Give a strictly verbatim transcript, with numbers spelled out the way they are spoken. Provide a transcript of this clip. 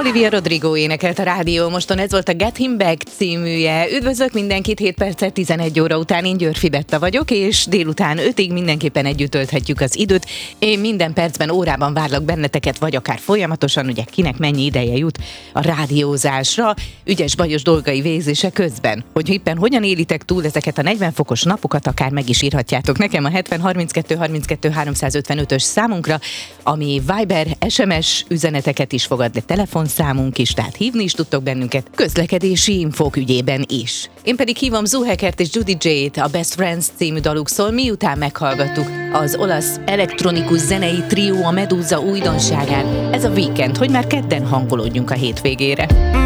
Olivia Rodrigo énekelt a rádió moston, ez volt a Get Him Back címűje. Üdvözlök mindenkit, hét perccel tizenegy óra után, én Györfi Betta vagyok, és délután ötig mindenképpen együtt tölthetjük az időt. Én minden percben, órában várlak benneteket, vagy akár folyamatosan, ugye kinek mennyi ideje jut a rádiózásra, ügyes bajos dolgai végzése közben. Hogy éppen hogyan élitek túl ezeket a negyven fokos napokat, akár meg is írhatjátok nekem a hetven harminckettő harminckettő háromszázötvenötös számunkra, ami Viber, es em es üzeneteket is fogad, de telefonszámunk is, tehát hívni is tudtok bennünket, közlekedési infók ügyében is. Én pedig hívom Zuhekert és Judy J-t, a Best Friends című daluk szól, miután meghallgattuk az olasz elektronikus zenei trió a Medusa újdonságán. Ez a Weekend, hogy már kedden hangolódjunk a hétvégére.